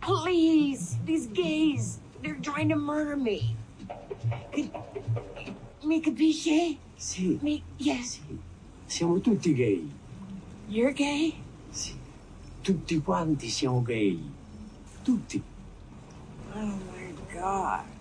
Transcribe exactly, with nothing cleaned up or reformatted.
Please, these gays, they're trying to murder me. Could, mi capisce? Sì. Mi, yes. Sì. Siamo tutti gay. You're gay? Sì. Tutti quanti siamo gay. Tutti. Oh my God.